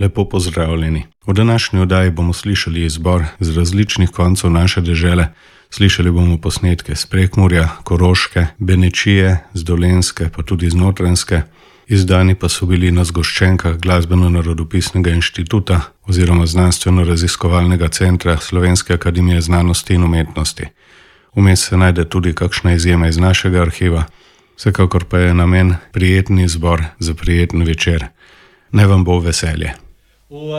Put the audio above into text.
Lepo pozdravljeni. V današnji oddaji bomo slišali izbor z različnih koncev naše dežele. Slišali bomo posnetke z Prekmurja, Koroške, Benečije, z Dolenjske, pa tudi z Notranjske. Izdani pa so bili na zgoščenkah Glasbeno-narodopisnega inštituta oziroma Znanstveno-raziskovalnega centra Slovenske akademije znanosti in umetnosti. Vmes se najde tudi kakšna izjema iz našega arhiva. Vsekakor pa je namen prijeten izbor za prijeten večer. Naj vam bo veselje.